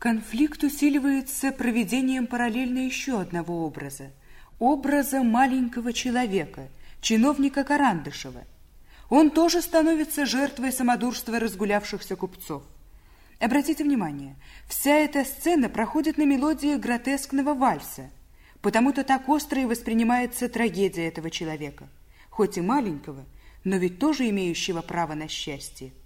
Конфликт усиливается проведением параллельно еще одного образа. Образа маленького человека, чиновника Карандышева. Он тоже становится жертвой самодурства разгулявшихся купцов. Обратите внимание, вся эта сцена проходит на мелодии гротескного вальса. Потому-то так остро и воспринимается трагедия этого человека, хоть и маленького, но ведь тоже имеющего право на счастье.